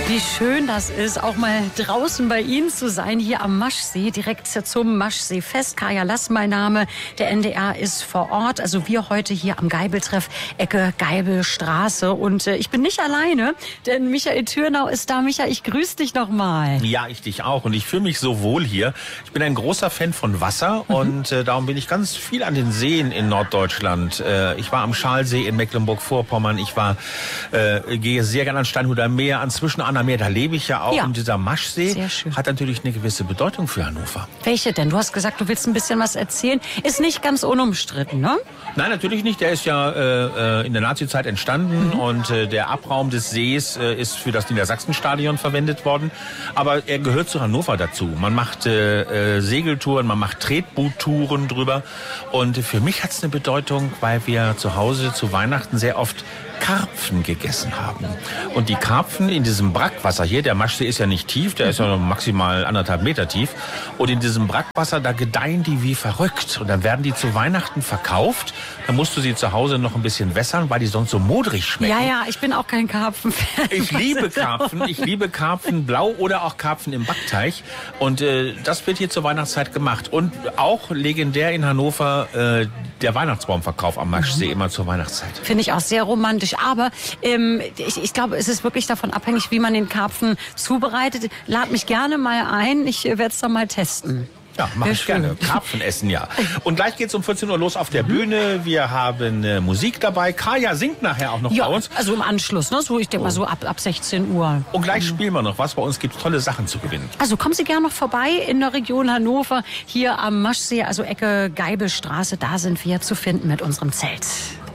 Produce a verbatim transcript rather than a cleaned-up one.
Wie schön das ist, auch mal draußen bei Ihnen zu sein, hier am Maschsee, direkt zum Maschseefest. Kaya Lass, mein Name. Der N D R ist vor Ort. Also wir heute hier am Geibeltreff, Ecke Geibelstraße. Und äh, ich bin nicht alleine, denn Michael Thürnau ist da. Michael, ich grüße dich nochmal. Ja, ich dich auch. Und ich fühle mich so wohl hier. Ich bin ein großer Fan von Wasser mhm. und äh, darum bin ich ganz viel an den Seen in Norddeutschland. Äh, ich war am Schalsee in Mecklenburg-Vorpommern. Ich war, äh, gehe sehr gerne an Steinhuder Meer, an Zwischenahner Meer. Da lebe ich ja auch. Ja. Und dieser Maschsee hat natürlich eine gewisse Bedeutung für Hannover. Welche denn? Du hast gesagt, du willst ein bisschen was erzählen. Ist nicht ganz unumstritten, ne? Nein, natürlich nicht. Der ist ja äh, in der Nazizeit entstanden mhm. und äh, der Abraum des Sees äh, ist für das Niedersachsenstadion verwendet worden. Aber er gehört zu Hannover dazu. Man macht äh, Segeltouren, man macht Tretboottouren drüber. Und für mich hat es eine Bedeutung, weil wir zu Hause zu Weihnachten sehr oft Karpfen gegessen haben. Und die Karpfen in diesem Brackwasser hier, der Maschsee ist ja nicht tief, der ist ja noch maximal anderthalb Meter tief. Und in diesem Brackwasser, da gedeihen die wie verrückt. Und dann werden die zu Weihnachten verkauft. Dann musst du sie zu Hause noch ein bisschen wässern, weil die sonst so modrig schmecken. Ja, ja, ich bin auch kein Karpfen-Fan. Ich liebe Karpfen. Ich liebe Karpfen blau oder auch Karpfen im Backteig. Und äh, das wird hier zur Weihnachtszeit gemacht. Und auch legendär in Hannover äh, der Weihnachtsbaumverkauf am Maschsee, mhm. immer zur Weihnachtszeit. Finde ich auch sehr romantisch. Aber ähm, ich, ich glaube, es ist wirklich davon abhängig, wie man den Karpfen zubereitet. Lad mich gerne mal ein. Ich werde es dann mal testen. Ja, mach ich gerne. Karpfen essen, ja. Und gleich geht's um vierzehn Uhr los auf der mhm. Bühne. Wir haben äh, Musik dabei. Kaya singt nachher auch noch ja, bei uns. Also im Anschluss, ne? So, ich denke mal so ab, ab sechzehn Uhr. Und gleich mhm. spielen wir noch was. Bei uns gibt's tolle Sachen zu gewinnen. Also kommen Sie gerne noch vorbei in der Region Hannover, hier am Maschsee, also Ecke Geibelstraße. Da sind wir zu finden mit unserem Zelt.